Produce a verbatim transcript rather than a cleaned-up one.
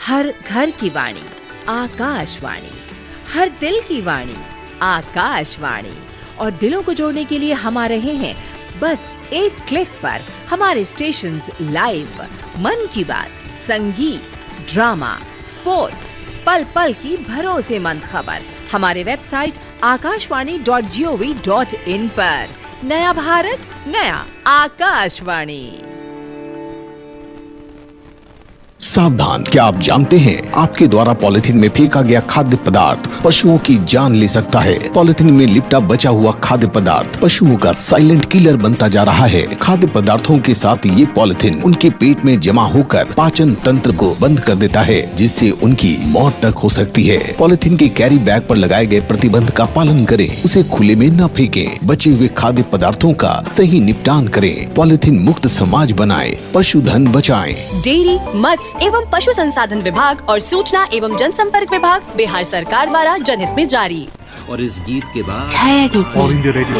हर घर की वाणी आकाशवाणी, हर दिल की वाणी आकाशवाणी। और दिलों को जोड़ने के लिए हम आ रहे हैं बस एक क्लिक पर। हमारे स्टेशंस लाइव, मन की बात, संगीत, ड्रामा, स्पोर्ट्स, पल पल की भरोसेमंद खबर हमारे website Akashvani dot G O V dot in पर। नया भारत, नया आकाशवाणी। सावधान, क्या आप जानते हैं आपके द्वारा पॉलिथीन में फेंका गया खाद्य पदार्थ पशुओं की जान ले सकता है। पॉलिथीन में लिपटा बचा हुआ खाद्य पदार्थ पशुओं का साइलेंट किलर बनता जा रहा है। खाद्य पदार्थों के साथ ये पॉलिथीन उनके पेट में जमा होकर पाचन तंत्र को बंद कर देता है, जिससे उनकी मौत तक हो सकती है। पॉलिथीन के कैरी बैग पर लगाए गए प्रतिबंध का पालन करें, उसे खुले में न फेंकें। बचे हुए खाद्य पदार्थों का सही निपटान करें। पॉलिथीन मुक्त समाज बनाएं, पशुधन बचाएं। डेयरी, मत्स्य एवं पशु संसाधन विभाग और सूचना एवं जनसंपर्क विभाग बिहार सरकार द्वारा जनहित में जारी। और इस गीत के बाद छाया गीत